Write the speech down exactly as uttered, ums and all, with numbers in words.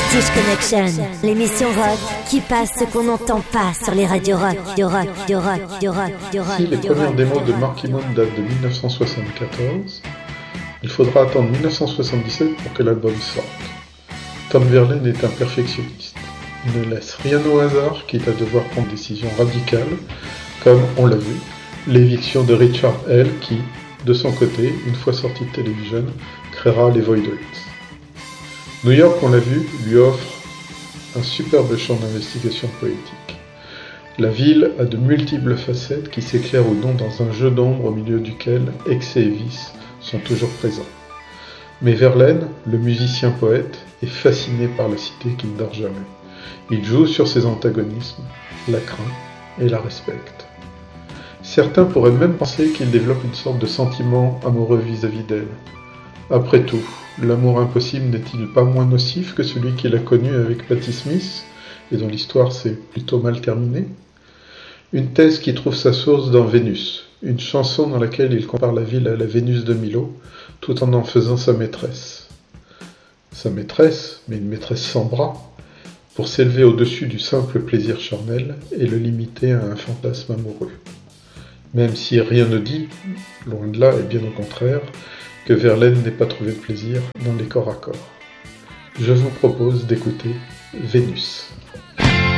British Connection, l'émission rock qui passe ce qu'on n'entend pas sur les radios rock, de rock, de rock, de rock, de rock. Si les premières démos de Marky Moon datent de dix-neuf cent soixante-quatorze, il faudra attendre dix-neuf cent soixante-dix-sept pour que l'album sorte. Tom Verlaine est un perfectionniste. Il ne laisse rien au hasard, quitte à devoir prendre des décisions radicales, comme, on l'a vu, l'éviction de Richard Hell qui, de son côté, une fois sorti de Television, créera les Voidwits. New York, on l'a vu, lui offre un superbe champ d'investigation poétique. La ville a de multiples facettes qui s'éclairent ou non dans un jeu d'ombre au milieu duquel excès et vices sont toujours présents. Mais Verlaine, le musicien-poète, est fasciné par la cité qui ne dort jamais. Il joue sur ses antagonismes, la craint et la respecte. Certains pourraient même penser qu'il développe une sorte de sentiment amoureux vis-à-vis d'elle. Après tout, l'amour impossible n'est-il pas moins nocif que celui qu'il a connu avec Patti Smith, et dont l'histoire s'est plutôt mal terminée? Une thèse qui trouve sa source dans Vénus, une chanson dans laquelle il compare la ville à la Vénus de Milo, tout en en faisant sa maîtresse. Sa maîtresse, mais une maîtresse sans bras, pour s'élever au-dessus du simple plaisir charnel et le limiter à un fantasme amoureux. Même si rien ne dit, loin de là et bien au contraire, que Verlaine n'ait pas trouvé de plaisir dans les corps à corps. Je vous propose d'écouter Vénus.